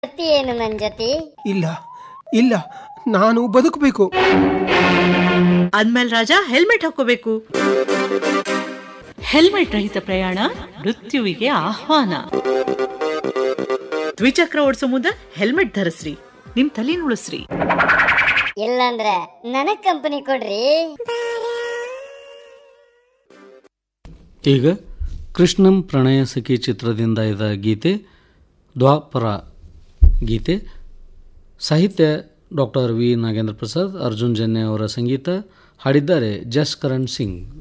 ಏನು ನನ್ ಜೊತೆ? ಇಲ್ಲ ಇಲ್ಲ, ನಾನು ಬದುಕಬೇಕು ಅಂದ್ಮೇಲೆ ರಾಜ ಹೆಲ್ಮೆಟ್ ಹಾಕೋಬೇಕು. ಹೆಲ್ಮೆಟ್ ರಹಿತ ಪ್ರಯಾಣ ಮೃತ್ಯುವಿಗೆ ಆಹ್ವಾನ. ದ್ವಿಚಕ್ರ ಓಡಿಸೋ ಮುನ್ನ ಹೆಲ್ಮೆಟ್ ಧರಿಸ್ರಿ, ನಿಮ್ ತಲೆ ಉಳಿಸ್ರಿ. ಇಲ್ಲಂದ್ರ ನನಗ್ ಕಂಪನಿ ಕೊಡ್ರಿ. ಈಗ ಕೃಷ್ಣಂ ಪ್ರಣಯ ಸಖಿ ಚಿತ್ರದಿಂದ ಇದ್ದ ಗೀತೆ ದ್ವಾಪರ ಗೀತೆ. ಸಾಹಿತ್ಯ ಡಾಕ್ಟರ್ ವಿ ನಾಗೇಂದ್ರ ಪ್ರಸಾದ್, ಅರ್ಜುನ್ ಜನ್ಯ ಅವರ ಸಂಗೀತ. ಹಾಡಿದ್ದಾರೆ ಜಸ್ಕರಣ್ ಸಿಂಗ್.